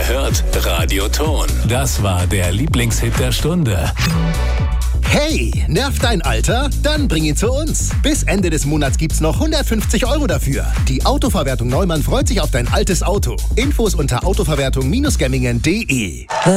Wer hört? Radio Ton. Das war der Lieblingshit der Stunde. Hey, nervt dein Alter? Dann bring ihn zu uns. Bis Ende des Monats gibt's noch 150 € dafür. Die Autoverwertung Neumann freut sich auf dein altes Auto. Infos unter autoverwertung-gemmingen.de.